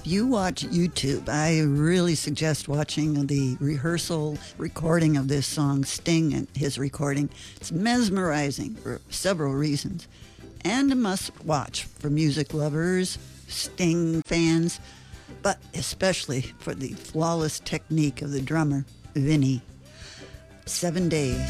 you watch YouTube, I really suggest watching the rehearsal recording of this song, Sting and his recording. It's mesmerizing for several reasons, and a must watch for music lovers, Sting fans, but especially for the flawless technique of the drummer, Vinny. 7 days.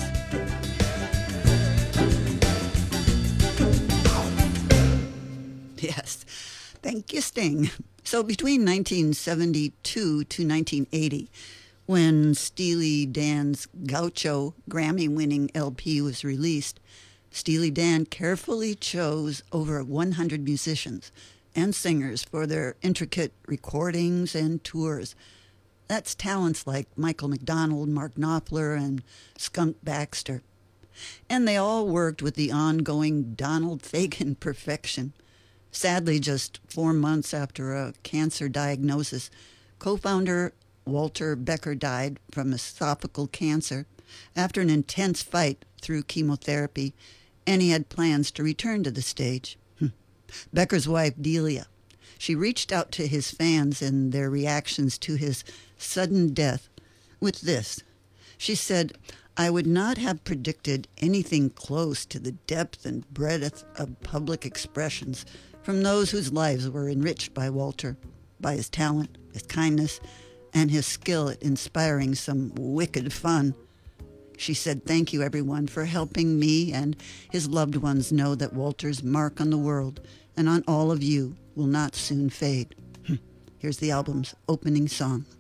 Yes. Thank you, Sting. So between 1972 to 1980, when Steely Dan's Gaucho Grammy-winning LP was released, Steely Dan carefully chose over 100 musicians and singers for their intricate recordings and tours. That's talents like Michael McDonald, Mark Knopfler, and Skunk Baxter. And they all worked with the ongoing Donald Fagen perfection. Sadly, just 4 months after a cancer diagnosis, co-founder Walter Becker died from esophageal cancer after an intense fight through chemotherapy, and he had plans to return to the stage. Becker's wife, Delia, she reached out to his fans and their reactions to his sudden death with this. She said, "I would not have predicted anything close to the depth and breadth of public expressions from those whose lives were enriched by Walter, by his talent, his kindness, and his skill at inspiring some wicked fun." She said, "Thank you, everyone, for helping me and his loved ones know that Walter's mark on the world and on all of you will not soon fade." Here's the album's opening song.